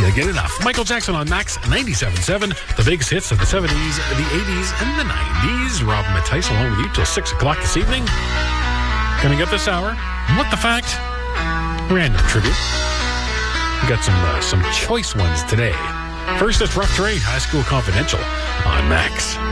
You get enough. Michael Jackson on Max 97.7. The biggest hits of the 70s, the 80s, and the 90s. Rob Matthijs along with you till 6 o'clock this evening. Gonna get this hour. What the fact? Random tribute. We got some choice ones today. First, it's Rough Trade, High School Confidential on Max.